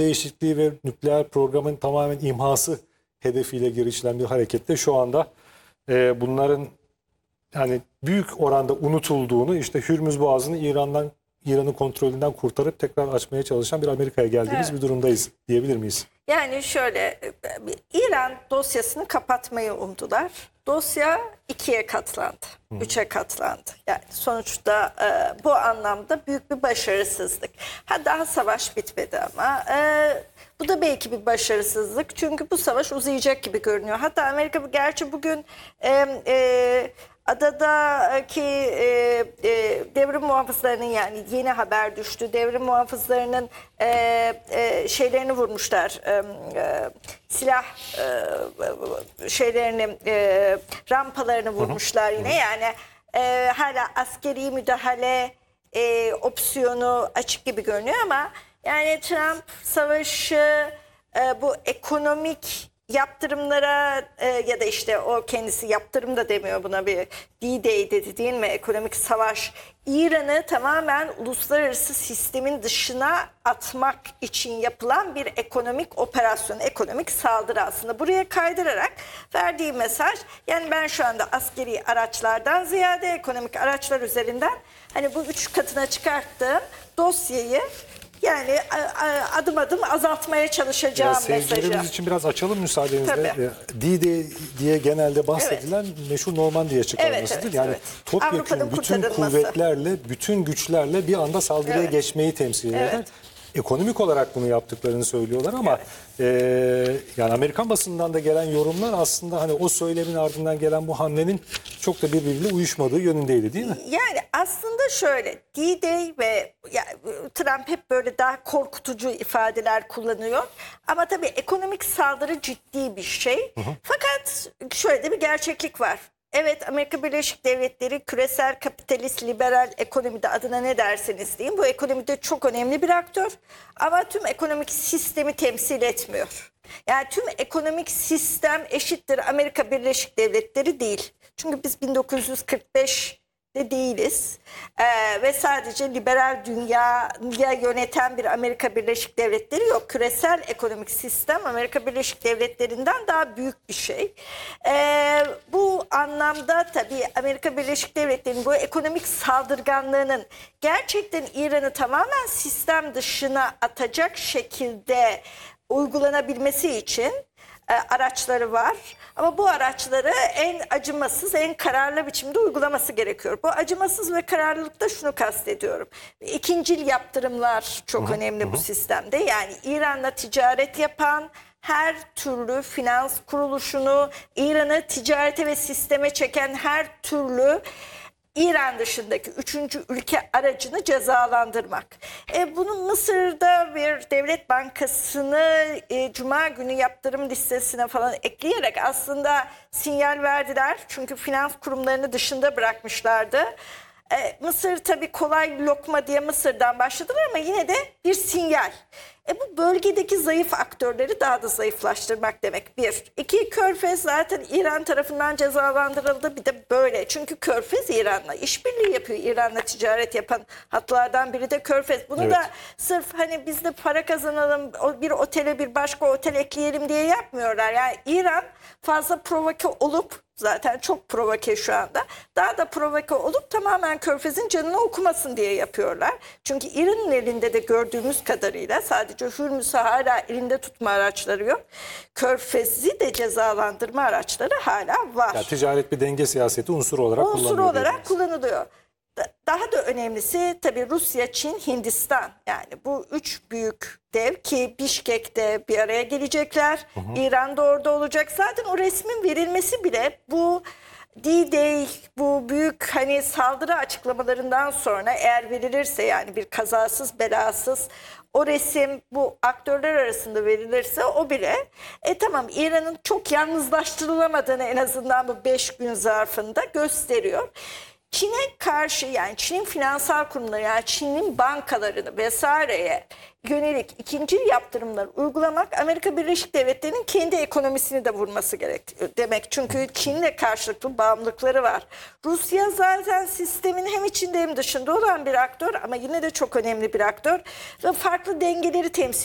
değişikliği ve nükleer programın tamamen imhası hedefiyle girişilen bir harekette şu anda bunların yani büyük oranda unutulduğunu, işte Hürmüz Boğazı'nı İran'ın kontrolünden kurtarıp tekrar açmaya çalışan bir Amerika'ya geldiğimiz bir durumdayız diyebilir miyiz? Yani şöyle, İran dosyasını kapatmayı umdular. Dosya 2'ye katlandı, 3'e katlandı. Yani sonuçta bu anlamda büyük bir başarısızlık. Daha savaş bitmedi ama bu da belki bir başarısızlık. Çünkü bu savaş uzayacak gibi görünüyor. Hatta Amerika gerçi bugün adadaki devrim muhafızlarının, yani yeni haber düştü, devrim muhafızlarının şeylerini vurmuşlar, silah şeylerini, rampalarını vurmuşlar yine. Yani hala askeri müdahale opsiyonu açık gibi görünüyor ama yani Trump savaşı bu ekonomik yaptırımlara ya da işte o kendisi yaptırım da demiyor buna, bir D-Day dedi değil mi? Ekonomik savaş. İran'ı tamamen uluslararası sistemin dışına atmak için yapılan bir ekonomik operasyon, ekonomik saldırı aslında. Buraya kaydırarak verdiği mesaj, yani ben şu anda askeri araçlardan ziyade ekonomik araçlar üzerinden hani bu 3 katına çıkarttığım dosyayı yani adım adım azaltmaya çalışacağım mesajı. Seyircilerimiz için biraz açalım müsaadenizle. D-Day diye genelde bahsedilen meşhur Normandiya çıkarmasıdır. Yani topyekun bütün kuvvetlerle, bütün güçlerle bir anda saldırıya geçmeyi temsil eder. Ekonomik olarak bunu yaptıklarını söylüyorlar ama yani Amerikan basından da gelen yorumlar aslında hani o söylemin ardından gelen bu hamlenin çok da birbiriyle uyuşmadığı yönündeydi, değil mi? Yani aslında şöyle, D-Day ve Trump hep böyle daha korkutucu ifadeler kullanıyor. Ama tabii ekonomik saldırı ciddi bir şey. Fakat şöyle de bir gerçeklik var. Evet, Amerika Birleşik Devletleri küresel kapitalist liberal ekonomide, adına ne derseniz deyin, bu ekonomide çok önemli bir aktör. Ama tüm ekonomik sistemi temsil etmiyor. Yani tüm ekonomik sistem eşittir Amerika Birleşik Devletleri değil. Çünkü biz 1945'te değiliz. Ve sadece liberal dünyayı yöneten bir Amerika Birleşik Devletleri yok. Küresel ekonomik sistem Amerika Birleşik Devletleri'nden daha büyük bir şey. Bu anlamda tabii Amerika Birleşik Devletleri'nin bu ekonomik saldırganlığının gerçekten İran'ı tamamen sistem dışına atacak şekilde uygulanabilmesi için araçları var. Ama bu araçları en acımasız, en kararlı biçimde uygulaması gerekiyor. Bu acımasız ve kararlılıkta şunu kastediyorum. İkincil yaptırımlar çok önemli bu sistemde. Yani İran'la ticaret yapan her türlü finans kuruluşunu, İran'ı ticarete ve sisteme çeken her türlü İran dışındaki 3. ülke aracını cezalandırmak. Bunun Mısır'da bir devlet bankasını Cuma günü yaptırım listesine falan ekleyerek aslında sinyal verdiler. Çünkü finans kurumlarını dışında bırakmışlardı. Mısır tabii kolay lokma diye Mısır'dan başladılar ama yine de bir sinyal. Bu bölgedeki zayıf aktörleri daha da zayıflaştırmak demek. Bir. İki, Körfez zaten İran tarafından cezalandırıldı. Bir de böyle. Çünkü Körfez İran'la işbirliği yapıyor. İran'la ticaret yapan hatlardan biri de Körfez. Bunu da sırf hani biz de para kazanalım, bir otele bir başka otel ekleyelim diye yapmıyorlar. Yani İran fazla provoke olup, zaten çok provoke şu anda, daha da provoke olup tamamen Körfez'in canını okumasın diye yapıyorlar. Çünkü İran'ın elinde de gördüğümüz kadarıyla sadece Hürmüz'ü hala elinde tutma araçları yok. Körfez'i de cezalandırma araçları hala var. Yani ticaret bir denge siyaseti unsuru olarak kullanılıyor. Daha da önemlisi tabii Rusya, Çin, Hindistan. Yani bu 3 büyük dev ki Bişkek'te bir araya gelecekler. İran da orada olacak. Zaten o resmin verilmesi bile bu D-Day, bu büyük hani saldırı açıklamalarından sonra eğer verilirse, yani bir kazasız belasız o resim bu aktörler arasında verilirse, o bile tamam, İran'ın çok yalnızlaştırılamadığını en azından bu 5 gün zarfında gösteriyor. Çin'e karşı, yani Çin'in finansal kurumları, yani Çin'in bankalarını vesaireye yönelik ikincil yaptırımlar uygulamak Amerika Birleşik Devletleri'nin kendi ekonomisini de vurması gerek demek. Çünkü Çin'le karşılıklı bağımlılıkları var. Rusya zaten sistemin hem içinde hem dışında olan bir aktör ama yine de çok önemli bir aktör ve farklı dengeleri temsil